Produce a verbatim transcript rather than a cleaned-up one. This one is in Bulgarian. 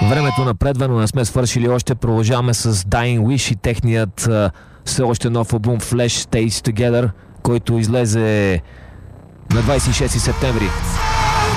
Времето напредва, но не сме свършили още. Продължаваме с Dying Wish и техният uh, все още нов албум Flash Stays Together, който излезе на двадесет и шести септември.